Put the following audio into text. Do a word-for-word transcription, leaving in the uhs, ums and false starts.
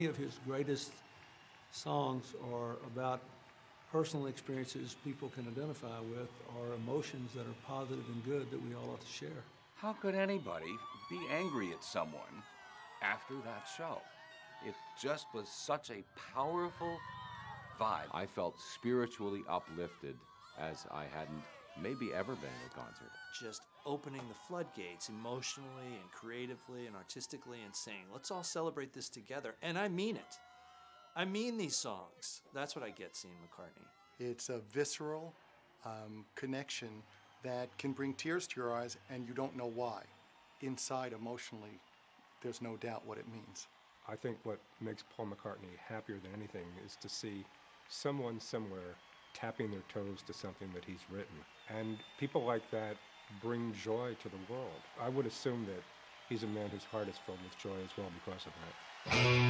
Many of his greatest songs are about personal experiences people can identify with, or emotions that are positive and good that we all ought to share. How could anybody be angry at someone after that show? It just was such a powerful vibe. I felt spiritually uplifted as I hadn't maybe ever been at a concert. Just opening the floodgates emotionally and creatively and artistically and saying, let's all celebrate this together. And I mean it. I mean these songs. That's what I get seeing McCartney. It's a visceral um, connection that can bring tears to your eyes and you don't know why. Inside, emotionally, there's no doubt what it means. I think what makes Paul McCartney happier than anything is to see someone somewhere tapping their toes to something that he's written. And people like that bring joy to the world. I would assume that he's a man whose heart is filled with joy as well because of that.